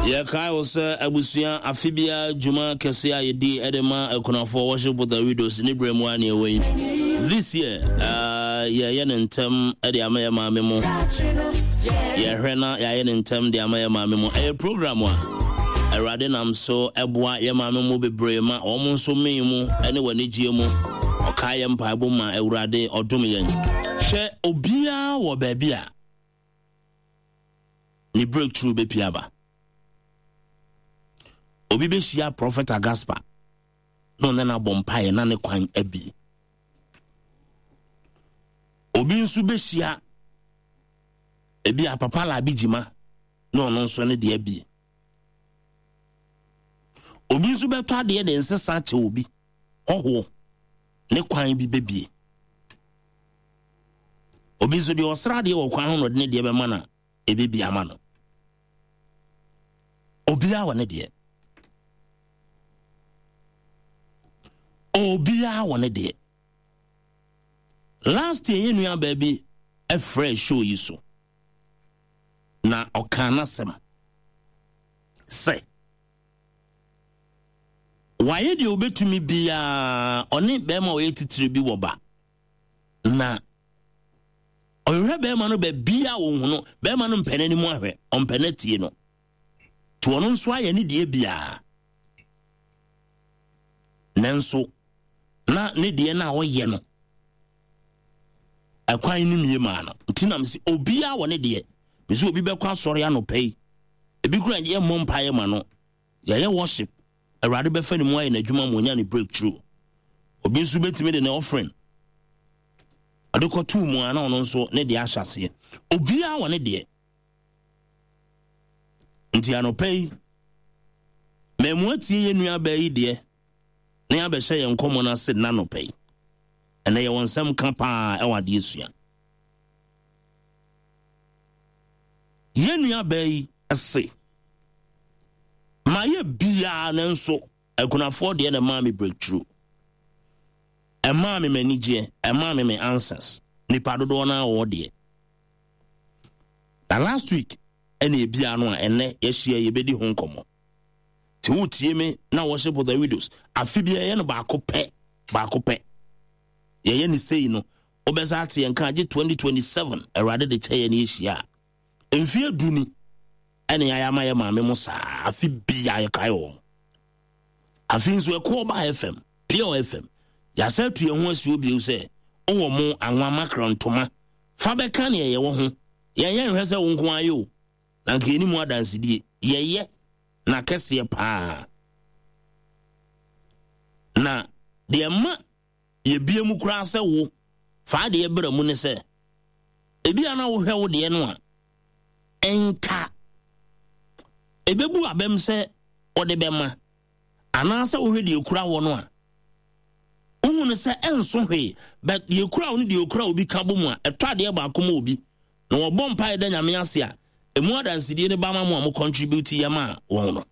Yeah, Kai was Abusia, Afibia, Juma, Kessia, Yedi, Edema, Ekonafo, worship with the widows in Ibrahim 1 year away. This year, Yan and Tem, Eddie Amaya Memo. Yeah, Rena, Yan and Tem, the Amaya Memo. A program one. A Radinam so, Ebwa, Yamamo be Brema, almost so memo, anyone Nijiamo, or Kayam Pabuma, Eurade, or Dumian. Share Obia or Babia. Ni breakthrough be Piaba. Obi be shia Prophet Agaspa. No nana bompaye na ne kwan abi. Obi nsu be shia ebi apapa la bijima no nso ne de abi. Obi nsu be to de nsesa che obi. Hoho ne kwan bi bebie. Obi nsu de osra de wo kwan ho no de be mana ebebi ama no. Obi a wone de Obia one day. Last year, you baby, a fresh show you so. Na okana sem. Say. Why did you bet to me be on it bema 83 be woba? Na or bema no be bia no bema no pen anymore on penety no. To announce why any dear bia. Nanso. Na ne de na wo ye no akwan ni mie ma no ntina msi obia wo ne de misi obi be kwa sori anopai ebi kura ye mompaye ma no ye worship awrade be fa ni mu aye na adwuma mo nya ne breakthrough obi nso betime de ne offering adekotu mu ana ono nso ne de ahyase obia wo ne de nti anopai memu atie ye nua ba yi de na abɛhyɛ yɛn nkɔmɔ na se na no pɛi ɛnɛ yɛ wɔnsɛm ka paa ɛwɔ ade esua yɛnua bɛyi ɛse ma yɛ bia na nso akunafoɔ deɛ na maa me breakthrough ɛmaa me manigye ɛmaa me answers nipa dodoɔ na wɔ deɛ na last week ɛna ebia no a ɛnɛ yɛhyia yɛbɛdi ho nkɔmɔ who tie me na worship with the widows afibia ye no baako pɛ ye ni sei no obesa ate ye nka 2027 erade de kyeye ne ehia emfie duni ene yayama ye maame mo saa afibia ye kai wo afinso e ko ba FM pure FM ya sa tue ho asi obi u se owo mo anwa makrantoma fa be ka ne ye wo ho ye nhwe se wo nko ayo na nke ni mu adanse die ye na kese pa na de ma ye bia mu kura se wo fa de ebra mu ne se ebi ana wo hwe wo de no a enka ebebu abem se o de bema ana se wo hwe de kura wo no a ohun se enso hwe but de kura wo ne de kura obi ka bomu a eto ade ba akoma obi na wo bom pa de nyame ase a emu adansidie ne ba ma mo contribute yama won no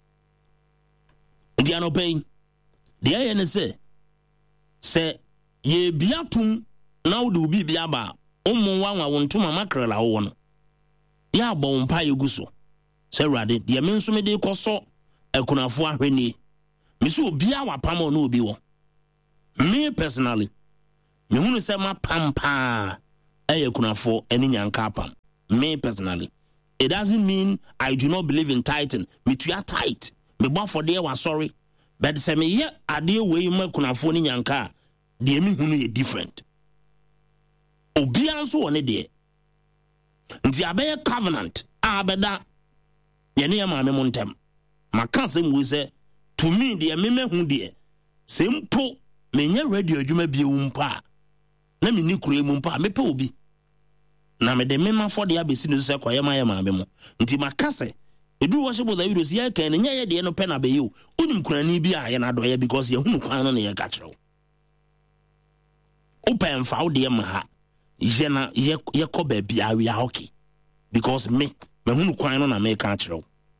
ndi anopai de aye ne se ye biatum na wo de obi bia ba ummu wanwa wontuma makrela wo no ya bo mpa yeguso se rade de me nso me de koso akunafo ahweni me so obi awapam no obi wo me personally me hunu se ma pampa akunafo eni nyanka apam me personally. It doesn't mean I do not believe in tithing. Me to ya tithe. Me born for there was sorry. But say me ye ade we ma kunafo ni nyanka. De me hunu ye different. Obi anso one de. Nti abe covenant abeda. Ye ne ma me montem. Maka se mu se to me de me hu de. Se mpo me nya radio adwuma bi umpa. Na me ni kure mu mpa me pe obi. Na me de mema for the abesi no se kwaye ma mo nti makase edu worship with the widows ye kan nya ye de no pe na be you unim kunani bi a ye na doye because ye hunu kwan no na ye ka kire open fa wo de ma ha ye na ye ko ba bia we are okay because me hunu kwan no na me ka kire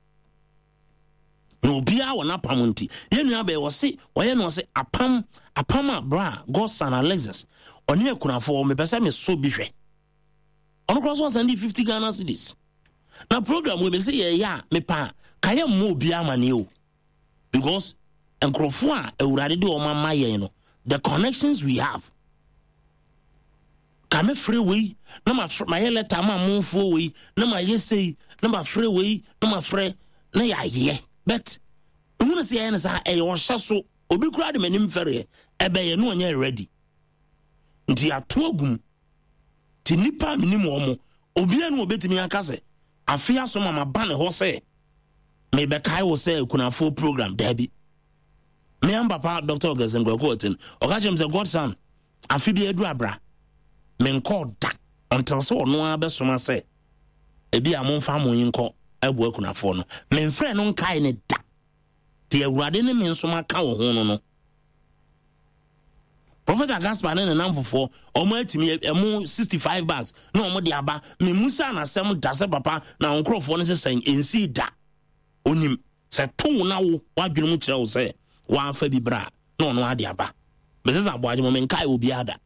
no bia wona pam nti ye nua be wo se wo ye no se apam a bra God son Alexis oni akunafo me pese me so bi hwe ono cross was send 50 Ghana cedis na program we be say ya me pa kaya mo obi amane o because enkrofo a ewurade de o mama yen no the connections we have kame free we na ma ye letter ma monfo we na ma ye say na ma free we na ma free na ya ye but who say yen say e wo hyeso obi kura de manim fere ebe ye no onye ready nti atogum ti nipa minim omo obi anu obetimi akase afia so mama ban ho say me be kai wo say kunafo program dabi me am papa Dr. Augustine Gwakotin oka chem say Godson afi bi edu abra me nko da until so no abesoma say ebi amomfa mo yinko abu kunafo no me mfre no nkai ne da ti awurade ne me nso maka wo ho no Prophet Gaspar na namfofo omo atimi emu 65 bags na omo de aba me musa na sem da se papa na onkrofo no se ensi da onim se to na wo wadwene mu kire wo se wa afa bi bra na ono ade aba me se aboaje mo me nkai obi ada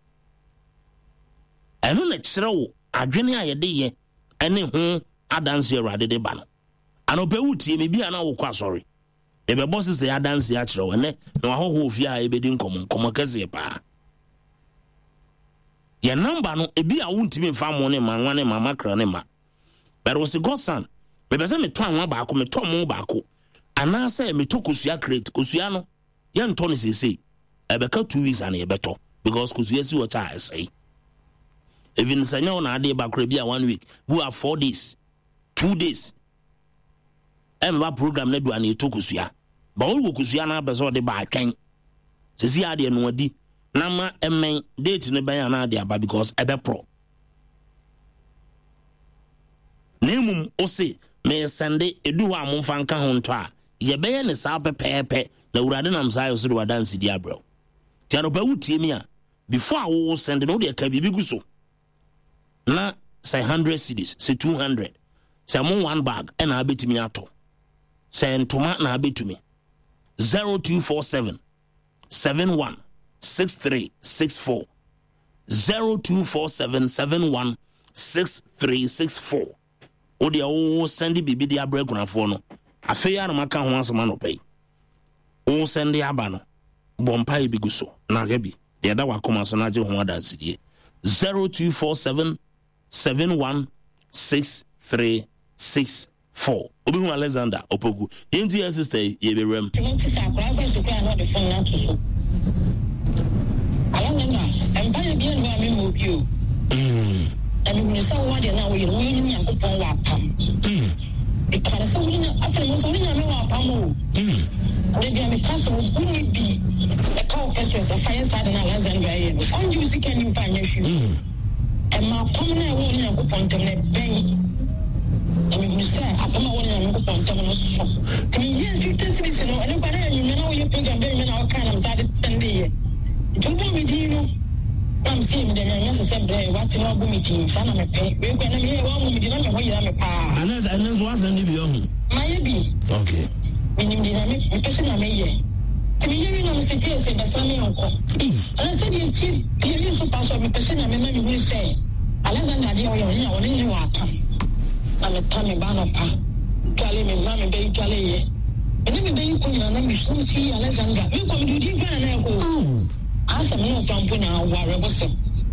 eno na kire wo adwene ayede ye ene ho adanse awurade de ba no anope wutie me bia na wo kwa sorry ebe bosses they dance ya kire wo ne na wa ho ofia ebedi nkomo kase pa ye number no ebi a wuntimi fa mo ne manwa ne mama kra ne ma but was Godson me be say me to anwa ba ko me to mo ba ko ana say me to kosua crate kosua no ye nto ne sese ebe ka 2 weeks ana ye beto because kosua si wo cha say even sanya na ade ba kra bi a 1 week bu a 4 days 2 days emba program na duane to kosua ba wo kosua na beso de ba atwen sesi ade no adi na ma emen date ne ban na ade aba because ebe pro nemum ose me sende edu wa amfa nka ho nto a ye beye ne sa pepepe na urade nam sa yo so de wadansi di abro ti anopa wutie mi a before I will send no de ka bibi guso na say 100 cedis say 200 say mo one bag and I betimi ato say ntoma na betumi 0247 71 6364 0247 71 6364 odi o send bibi di abra kunafo no afeya na maka ho asema no pay o send aba no bompa e biguso na gabi de da wakoma so na je ho adansidie 0247 71 6364 obi hu Alexander Opogu yenti sister ye be rem nti sa kwa kwa so kwa no de phone na to so ala na empa ye bi no ami mo bi o and when you say what you know you really need to go pam because so we know after we so we know pam they be because we need be the cow questions of fire side na Alexander here on you see can you find you and my pam na we need to go pam na ben and you say apama we need to go pam no so to me yes 50 cities no anybody you know you program be na kind of started Sunday you don't me you know I'm seeing the young assembly watching our meeting. Sana me pay. We can hear one meeting on the way. I'm a pa. And then was a new my be okay. Meaning dynamic, the person I may. To me, you know, say, yes, and the family uncle. And I said, you see, you so pass on the person I remember you say, Alexander, you are only you are. I'm a Tommy Banapa. Gally, me, mammy, baby, Gally. And then you couldn't understand, see Alexander. You come to the grand and go. As a man of now, whatever say.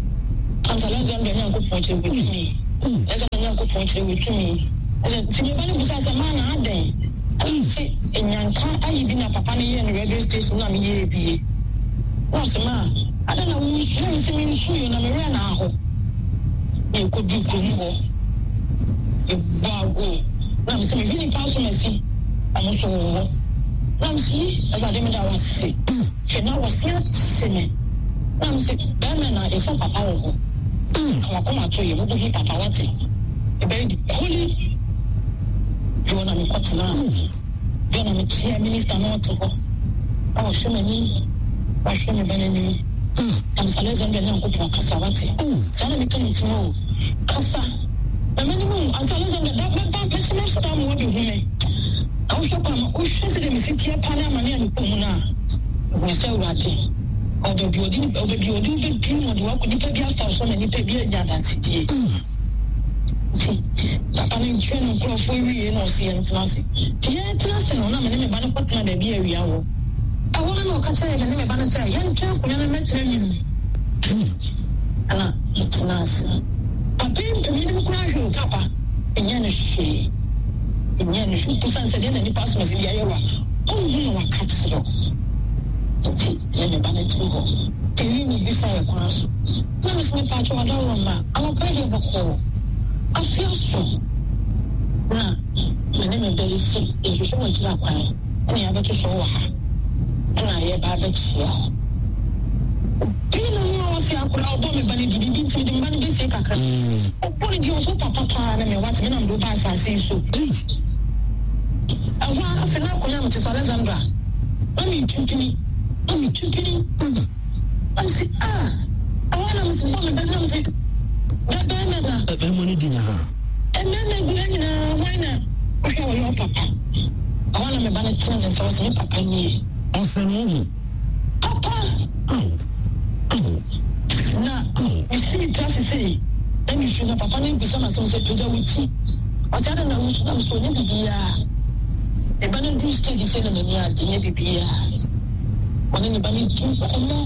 As Alexander Yanko pointed with me. As a Yanko pointed with me. As a Timmy was as a man, I day. I say, in Yanka, I been a papani and radio station. I'm here. What's the man? I don't know who is me, you know, me now. You could do Kumo. You go. I'm saying, really pass on my seat. I'm also. I'm see, about them that was sick. And I was here singing. I'm sick, Bamana is a papa. I'll come out to you, who hit Papa Watty. A baby, holy. You want to be what's now? You want to see a minister not to go. I was showing me, I show me Benny. I'm Salazar and Uncle Cassavati. Sana becoming to know. Cassa. The minimum, as Salazar, that personal star will be women. I was shopping, we sit here, Panama, and Pumuna. We say, Ratty. Or the building, or the building, the work with the baby after so many baby and city. papa no ntwe no nkurɔfoɔ wie na ɔse yɛntena ase nti yɛntena ase no na me ne me ba no kɔtena baabi awia wɔ ɛhɔ no na ɔka kyerɛ me ne me ba no sɛ yɛntwe akonnwa no mɛtena nwim ɛna metena ase papa yi ntumi ne me koraa hwɛ o papa ɛnyɛ no hwee kusan sɛ deɛ na nipa asoma sɛ bi ayɛ wa ɔnhu na waka kyerɛ nti ne me ba no tiri hɔ tɛwi ne bisa yɛ kwan so na mesɛ mepa akyɛ wada wɔ ma anɔpa deɛ bɔkɔɔ afia so na mene me bɛre si ɛhwehwɛ wɔ kyerɛ akwan ɛne yɛabɛto so wɔ ha ɛna yɛba abɛkyia hɔ pii na mu na wɔse akora ɔbɔ me ba no di bibi nti mede mba no bɛsie kakra ɔbɔ no deɛ ɔso papa paa na mewate me na mede woba asase yi so ɛhɔ a afei na akonnwa mete so Alexandra na metupini na mese ɛhɔ na mese bɔ me bɛ na mese bɛbɛmɔ no di nya ha ɛnɛma gura nyinaa wan na wohwɛ wɔyɛ wo papa ɛhɔ na meba no tena ne nsa wɔ sɛ me papa nie ɔsɛ no ɔhu papa na mesi me tra sesei na mesu na papa no mbisa ma sɛm sɛ pagya wo ti ɔsɛ ada na wosu na mesɛ ɔnyɛ biribiaa ne ba no duru stage sɛ na n'ani ade nyɛ biribiaa ɔne ne ba no di nkɔmmɔ